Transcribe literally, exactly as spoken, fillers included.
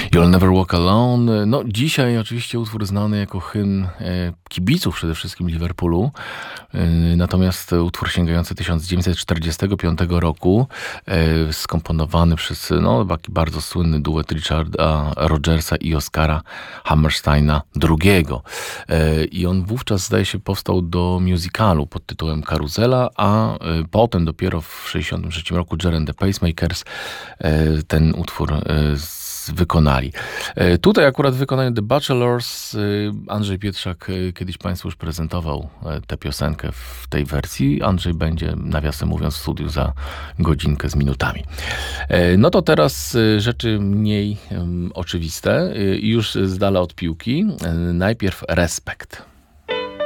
You'll Never Walk Alone. No, dzisiaj oczywiście utwór znany jako hymn e, kibiców przede wszystkim Liverpoolu. E, natomiast utwór sięgający tysiąc dziewięćset czterdziestego piątego roku, e, skomponowany przez no, taki bardzo słynny duet Richarda Rogersa i Oscara Hammersteina drugiego. E, I on wówczas, zdaje się, powstał do musicalu pod tytułem Karuzela, a e, potem dopiero w sześćdziesiątym trzecim roku Ger and the Pacemakers e, ten utwór e, wykonali. Tutaj akurat w wykonaniu The Bachelors Andrzej Pietrzak kiedyś Państwu już prezentował tę piosenkę w tej wersji. Andrzej będzie, nawiasem mówiąc, w studiu za godzinkę z minutami. No to teraz rzeczy mniej oczywiste i już z dala od piłki. Najpierw Respekt.